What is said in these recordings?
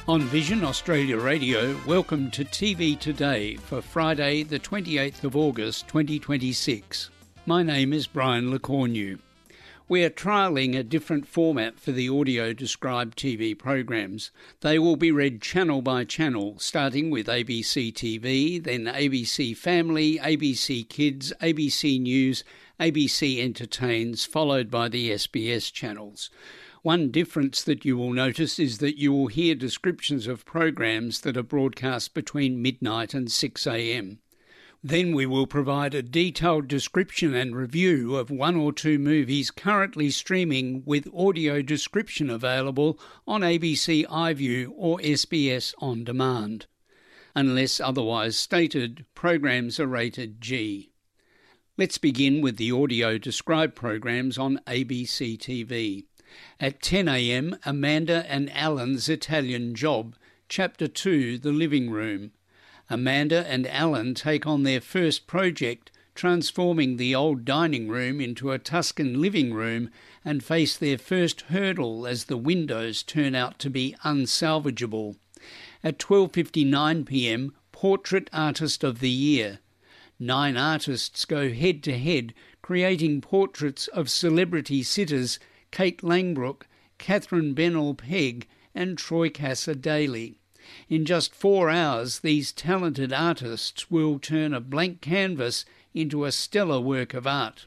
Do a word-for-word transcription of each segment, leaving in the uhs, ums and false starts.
On Vision Australia Radio, welcome to T V Today for Friday the twenty-eighth of August twenty twenty-six. My name is Brian LeCornu. We are trialling a different format for the audio-described T V programs. They will be read channel by channel, starting with A B C T V, then A B C Family, A B C Kids, A B C News, A B C Entertains, followed by the S B S channels. One difference that you will notice is that you will hear descriptions of programs that are broadcast between midnight and six a m. Then we will provide a detailed description and review of one or two movies currently streaming with audio description available on A B C iView or S B S On Demand. Unless otherwise stated, programs are rated G. Let's begin with the audio described programs on A B C T V. At ten a m, Amanda and Alan's Italian Job, Chapter two, The Living Room. Amanda and Alan take on their first project, transforming the old dining room into a Tuscan living room, and face their first hurdle as the windows turn out to be unsalvageable. At twelve fifty-nine p m, Portrait Artist of the Year. Nine artists go head-to-head, creating portraits of celebrity sitters Kate Langbrook, Catherine Bennell-Pegg and Troy Cassar-Daley. In just four hours, these talented artists will turn a blank canvas into a stellar work of art.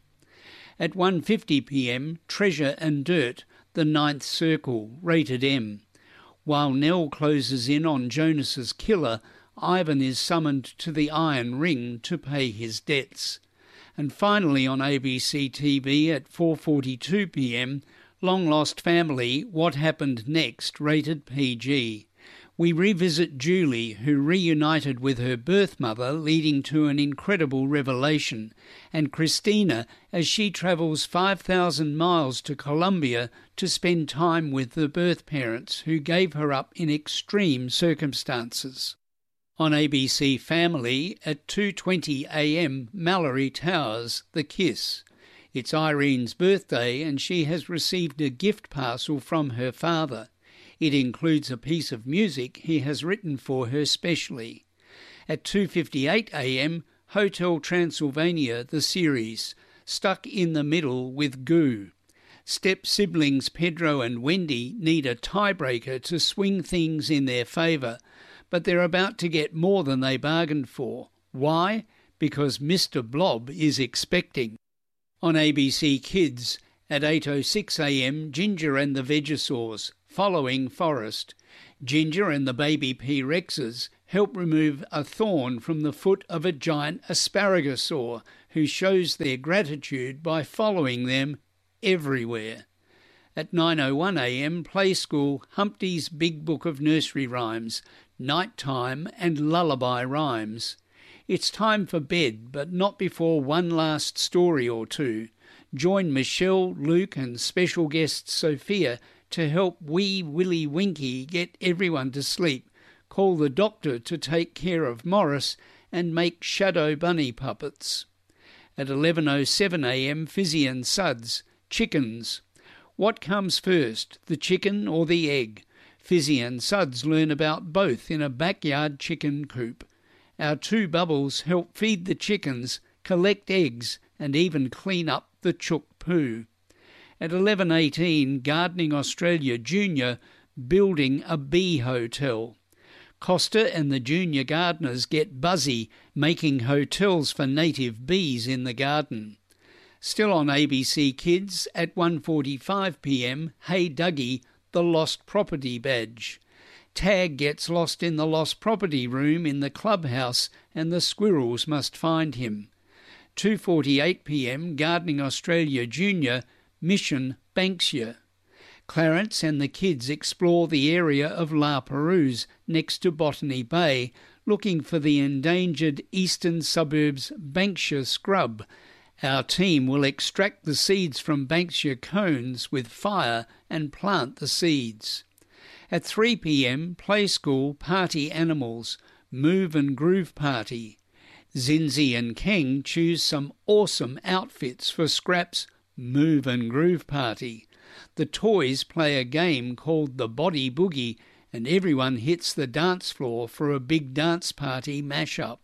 At one fifty p m, Treasure and Dirt, The Ninth Circle, rated M. While Nell closes in on Jonas's killer, Ivan is summoned to the Iron Ring to pay his debts. And finally on A B C T V at four forty-two p m, Long Lost Family, What Happened Next, rated P G. We revisit Julie, who reunited with her birth mother, leading to an incredible revelation, and Christina as she travels five thousand miles to Colombia to spend time with the birth parents who gave her up in extreme circumstances. On A B C Family at two twenty a m, Mallory Towers, The Kiss. It's Irene's birthday and she has received a gift parcel from her father. It includes a piece of music he has written for her specially. At two fifty-eight a m, Hotel Transylvania, the series, Stuck in the Middle with Goo. Step-siblings Pedro and Wendy need a tiebreaker to swing things in their favour, but they're about to get more than they bargained for. Why? Because Mister Blob is expecting. On A B C Kids, at eight oh six a m, Ginger and the Vegosaurs, following Forrest. Ginger and the baby P-Rexes help remove a thorn from the foot of a giant asparagosaur, who shows their gratitude by following them everywhere. At nine oh one a m, Play School, Humpty's Big Book of Nursery Rhymes, Nighttime and Lullaby Rhymes. It's time for bed, but not before one last story or two. Join Michelle, Luke and special guest Sophia to help wee Willy Winky get everyone to sleep, call the doctor to take care of Morris and make shadow bunny puppets. At eleven oh seven a m, Fizzy and Suds, Chickens. What comes first, the chicken or the egg? Fizzy and Suds learn about both in a backyard chicken coop. Our two bubbles help feed the chickens, collect eggs and even clean up the chook poo. At eleven eighteen, Gardening Australia Junior, Building a Bee Hotel. Costa and the junior gardeners get buzzy, making hotels for native bees in the garden. Still on A B C Kids, at one forty-five p m, Hey Dougie, The Lost Property Badge. Tag gets lost in the lost property room in the clubhouse and the squirrels must find him. two forty-eight p m, Gardening Australia Junior, Mission Banksia. Clarence and the kids explore the area of La Perouse next to Botany Bay, looking for the endangered eastern suburbs Banksia scrub. Our team will extract the seeds from Banksia cones with fire and plant the seeds. At three p m, Play School, Party Animals, Move and Groove Party. Zinzi and Keng choose some awesome outfits for Scrap's Move and Groove Party. The toys play a game called the Body Boogie, and everyone hits the dance floor for a big dance party mash-up.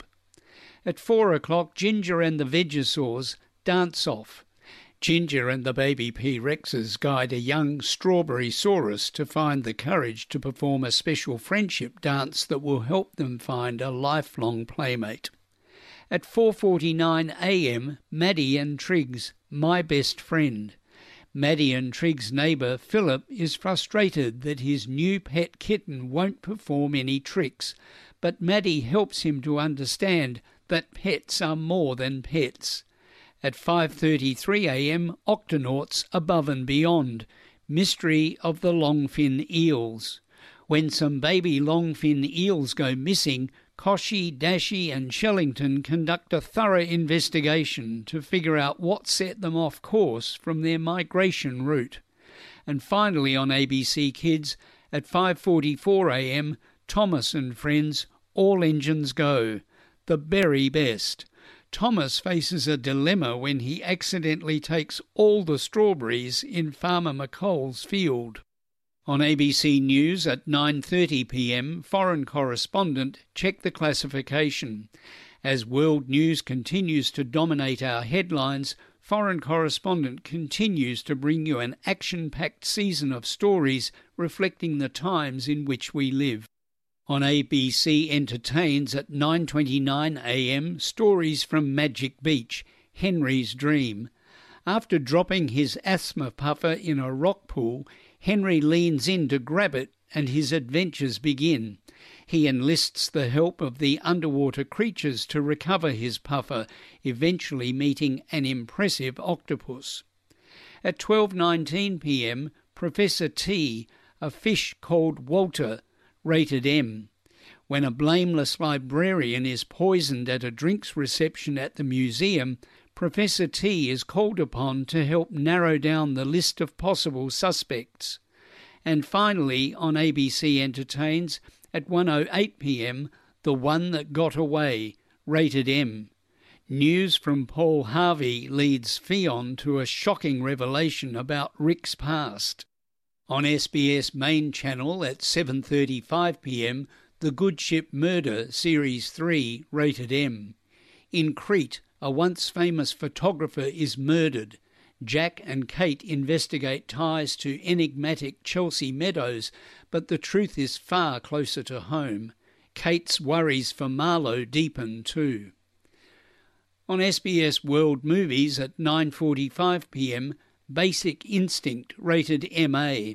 At four o'clock, Ginger and the Vegasaurs dance off. Ginger and the baby P-Rexes guide a young strawberry saurus to find the courage to perform a special friendship dance that will help them find a lifelong playmate. At four forty-nine a m, Maddie and Triggs, My Best Friend. Maddie and Triggs' neighbour Philip is frustrated that his new pet kitten won't perform any tricks, but Maddie helps him to understand that pets are more than pets. At five thirty-three a m, Octonauts Above and Beyond, Mystery of the Longfin Eels. When some baby longfin eels go missing, Koshi, Dashi and Shellington conduct a thorough investigation to figure out what set them off course from their migration route. And finally on A B C Kids, at five forty-four a m, Thomas and Friends, All Engines Go, the very best. Thomas faces a dilemma when he accidentally takes all the strawberries in Farmer McColl's field. On A B C News at nine thirty p m, Foreign Correspondent, Check the Classification. As world news continues to dominate our headlines, Foreign Correspondent continues to bring you an action-packed season of stories reflecting the times in which we live. On A B C Entertains at nine twenty-nine a m, stories from Magic Beach, Henry's Dream. After dropping his asthma puffer in a rock pool, Henry leans in to grab it and his adventures begin. He enlists the help of the underwater creatures to recover his puffer, eventually meeting an impressive octopus. At twelve nineteen p m, Professor T, a fish called Walter, rated M. When a blameless librarian is poisoned at a drinks reception at the museum, Professor T is called upon to help narrow down the list of possible suspects. And finally, on A B C Entertains, at one oh eight p m, The One That Got Away, rated M. News from Paul Harvey leads Fionn to a shocking revelation about Rick's past. On S B S Main Channel at seven thirty-five p m, The Good Ship Murder, Series three, rated M. In Crete, a once famous photographer is murdered. Jack and Kate investigate ties to enigmatic Chelsea Meadows, but the truth is far closer to home. Kate's worries for Marlowe deepen too. On S B S World Movies at nine forty-five p m, Basic Instinct, rated M A.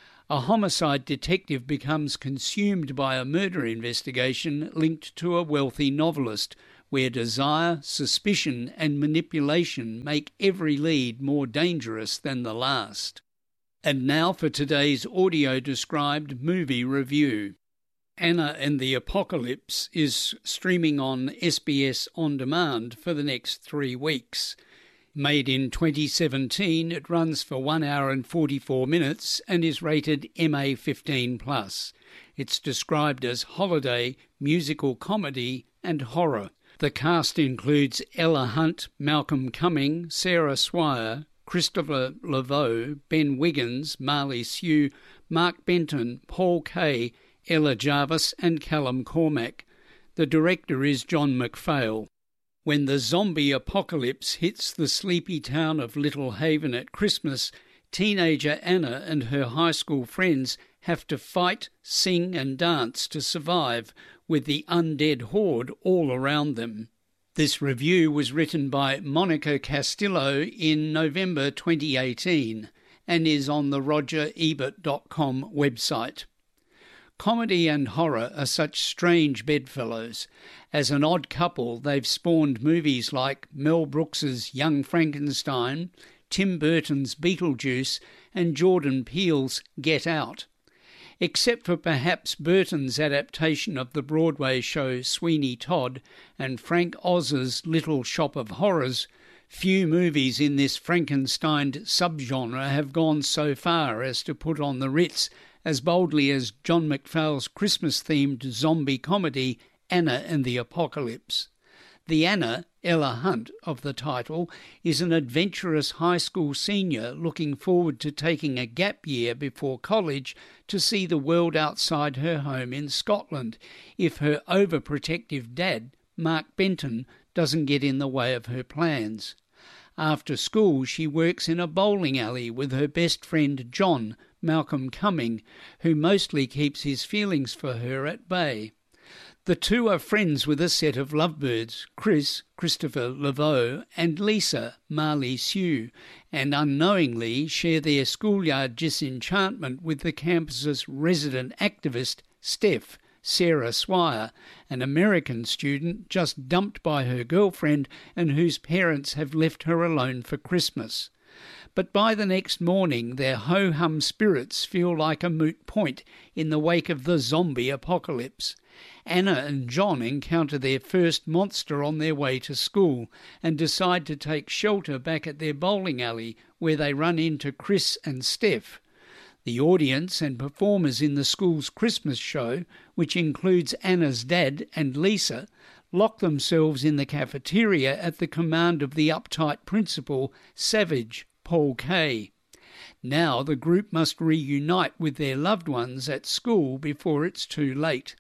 A homicide detective becomes consumed by a murder investigation linked to a wealthy novelist, where desire, suspicion and manipulation make every lead more dangerous than the last. And now for today's audio-described movie review. Anna and the Apocalypse is streaming on S B S On Demand for the next three weeks. Made in twenty seventeen, it runs for one hour and forty-four minutes and is rated M A fifteen plus. It's described as holiday, musical comedy and horror. The cast includes Ella Hunt, Malcolm Cumming, Sarah Swire, Christopher Laveau, Ben Wiggins, Marley Sue, Mark Benton, Paul Kay, Ella Jarvis and Callum Cormack. The director is John McPhail. When the zombie apocalypse hits the sleepy town of Little Haven at Christmas, teenager Anna and her high school friends have to fight, sing and dance to survive, with the undead horde all around them. This review was written by Monica Castillo in November twenty eighteen and is on the roger ebert dot com website. Comedy and horror are such strange bedfellows. As an odd couple, they've spawned movies like Mel Brooks's Young Frankenstein, Tim Burton's Beetlejuice, and Jordan Peele's Get Out. Except for perhaps Burton's adaptation of the Broadway show Sweeney Todd and Frank Oz's Little Shop of Horrors, few movies in this Frankenstein subgenre have gone so far as to put on the Ritz as boldly as John McPhail's Christmas-themed zombie comedy Anna and the Apocalypse. The Anna, Ella Hunt of the title, is an adventurous high school senior looking forward to taking a gap year before college to see the world outside her home in Scotland, if her overprotective dad, Mark Benton, doesn't get in the way of her plans. After school, she works in a bowling alley with her best friend John, Malcolm Cumming, who mostly keeps his feelings for her at bay. The two are friends with a set of lovebirds, Chris, Christopher Laveau, and Lisa, Marley Sue, and unknowingly share their schoolyard disenchantment with the campus's resident activist, Steph, Sarah Swire, an American student just dumped by her girlfriend and whose parents have left her alone for Christmas. But by the next morning their ho-hum spirits feel like a moot point in the wake of the zombie apocalypse. Anna and John encounter their first monster on their way to school and decide to take shelter back at their bowling alley, where they run into Chris and Steph. The audience and performers in the school's Christmas show, which includes Anna's dad and Lisa, lock themselves in the cafeteria at the command of the uptight principal, Savage, Paul Kay. Now the group must reunite with their loved ones at school before it's too late.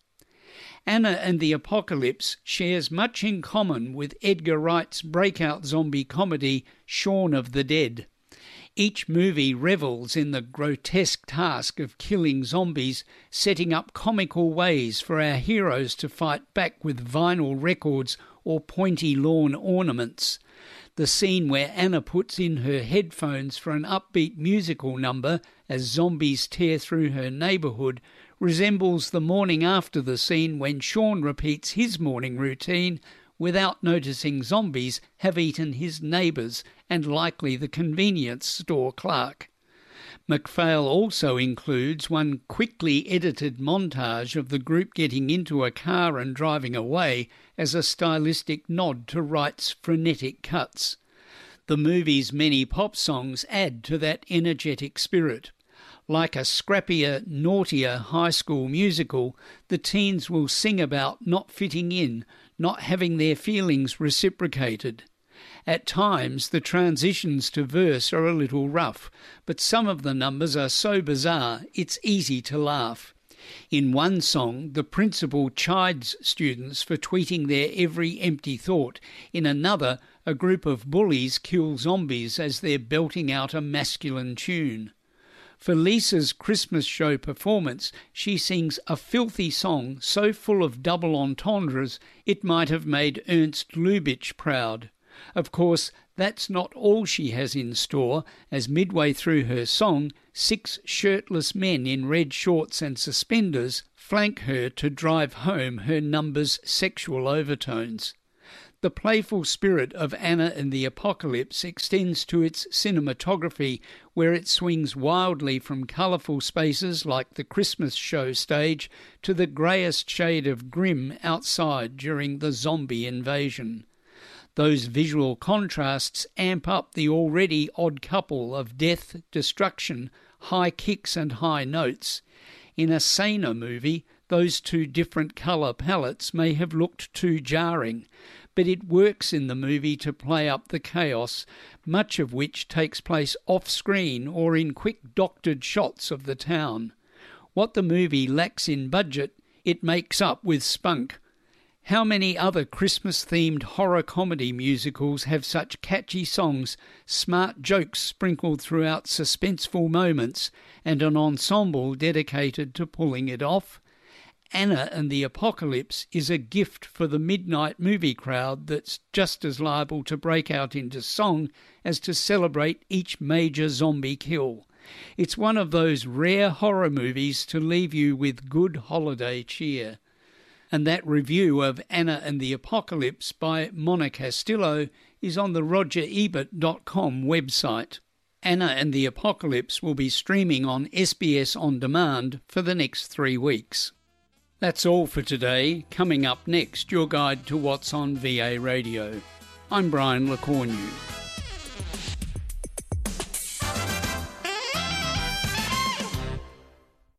Anna and the Apocalypse shares much in common with Edgar Wright's breakout zombie comedy Shaun of the Dead. Each movie revels in the grotesque task of killing zombies, setting up comical ways for our heroes to fight back with vinyl records or pointy lawn ornaments. The scene where Anna puts in her headphones for an upbeat musical number as zombies tear through her neighbourhood resembles the morning after the scene when Shaun repeats his morning routine without noticing zombies have eaten his neighbours and likely the convenience store clerk. MacPhail also includes one quickly edited montage of the group getting into a car and driving away as a stylistic nod to Wright's frenetic cuts. The movie's many pop songs add to that energetic spirit. Like a scrappier, naughtier high school musical, the teens will sing about not fitting in, not having their feelings reciprocated. At times, the transitions to verse are a little rough, but some of the numbers are so bizarre it's easy to laugh. In one song, the principal chides students for tweeting their every empty thought. In another, a group of bullies kill zombies as they're belting out a masculine tune. For Lisa's Christmas show performance, she sings a filthy song so full of double entendres it might have made Ernst Lubitsch proud. Of course, that's not all she has in store, as midway through her song, six shirtless men in red shorts and suspenders flank her to drive home her number's sexual overtones. The playful spirit of Anna and the Apocalypse extends to its cinematography, where it swings wildly from colourful spaces like the Christmas show stage to the greyest shade of grim outside during the zombie invasion. Those visual contrasts amp up the already odd couple of death, destruction, high kicks and high notes. In a saner movie, those two different colour palettes may have looked too jarring, but it works in the movie to play up the chaos, much of which takes place off-screen or in quick doctored shots of the town. What the movie lacks in budget, it makes up with spunk. How many other Christmas-themed horror comedy musicals have such catchy songs, smart jokes sprinkled throughout suspenseful moments, and an ensemble dedicated to pulling it off? Anna and the Apocalypse is a gift for the midnight movie crowd that's just as liable to break out into song as to celebrate each major zombie kill. It's one of those rare horror movies to leave you with good holiday cheer. And that review of Anna and the Apocalypse by Mona Castillo is on the roger ebert dot com website. Anna and the Apocalypse will be streaming on S B S On Demand for the next three weeks. That's all for today. Coming up next, your guide to what's on V A Radio. I'm Brian LeCornu.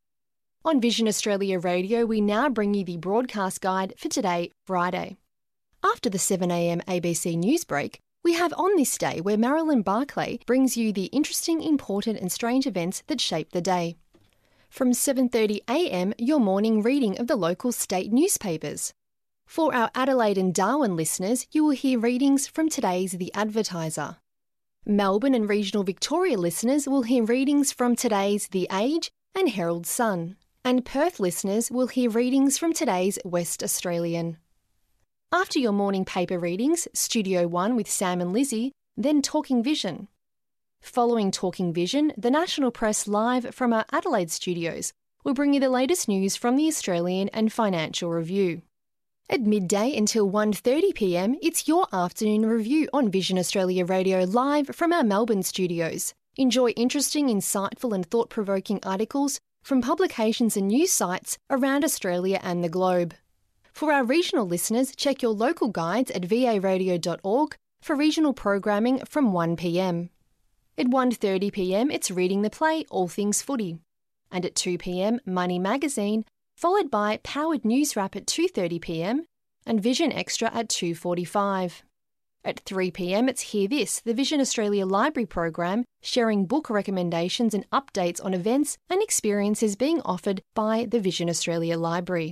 On Vision Australia Radio, we now bring you the broadcast guide for today, Friday. After the seven a m A B C News break, we have On This Day, where Marilyn Barclay brings you the interesting, important and strange events that shape the day. From seven thirty a m, your morning reading of the local state newspapers. For our Adelaide and Darwin listeners, you will hear readings from today's The Advertiser. Melbourne and regional Victoria listeners will hear readings from today's The Age and Herald Sun. And Perth listeners will hear readings from today's West Australian. After your morning paper readings, Studio One with Sam and Lizzie, then Talking Vision. Following Talking Vision, the National Press live from our Adelaide studios will bring you the latest news from the Australian and Financial Review. At midday until one thirty p m, it's your afternoon review on Vision Australia Radio live from our Melbourne studios. Enjoy interesting, insightful and thought-provoking articles from publications and news sites around Australia and the globe. For our regional listeners, check your local guides at v a radio dot org for regional programming from one p m. At one thirty p m, it's Reading the Play, All Things Footy. And at two p m, Money Magazine, followed by Powered News Wrap at two thirty p m and Vision Extra at two forty-five. At three p m, it's Hear This, the Vision Australia Library program, sharing book recommendations and updates on events and experiences being offered by the Vision Australia Library.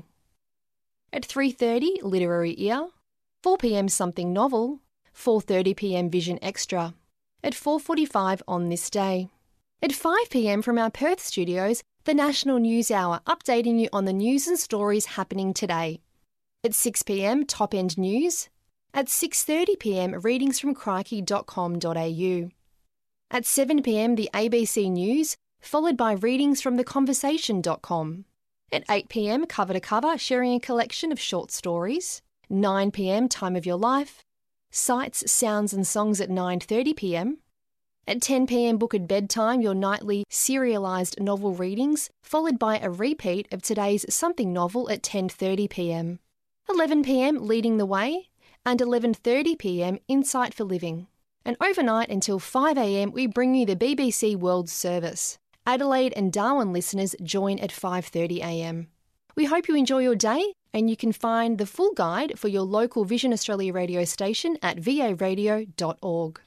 At three thirty, Literary Ear. four p m, Something Novel. four thirty p m, Vision Extra. At four forty-five, On This Day. At five p m, from our Perth studios, the National News Hour, updating you on the news and stories happening today. At six p m, Top End News. At six thirty p m, readings from crikey dot com dot a u. At seven p m, the A B C News, followed by readings from the conversation dot com. At eight p m, Cover to Cover, sharing a collection of short stories. nine p m, Time of Your Life. Sights, Sounds and Songs at nine thirty p m. At ten p m, Book at Bedtime, your nightly serialised novel readings, followed by a repeat of today's Something Novel at ten thirty p m. eleven p m, Leading the Way, and eleven thirty p m, Insight for Living. And overnight until five a m, we bring you the B B C World Service. Adelaide and Darwin listeners join at five thirty a m. We hope you enjoy your day, and you can find the full guide for your local Vision Australia radio station at v a radio dot org.